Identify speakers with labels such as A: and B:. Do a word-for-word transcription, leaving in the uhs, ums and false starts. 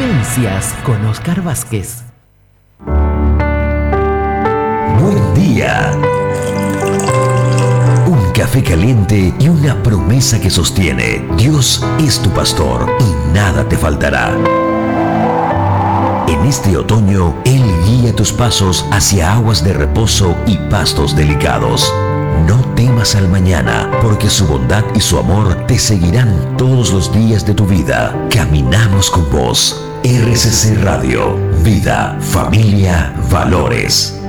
A: Vivencias con Oscar Vázquez.
B: Buen día. Un café caliente y una promesa que sostiene. Dios es tu pastor y nada te faltará. En este otoño, Él guía tus pasos hacia aguas de reposo y pastos delicados. No temas al mañana, porque su bondad y su amor te seguirán todos los días de tu vida. Caminamos con vos. R C C Radio. Vida, familia, valores.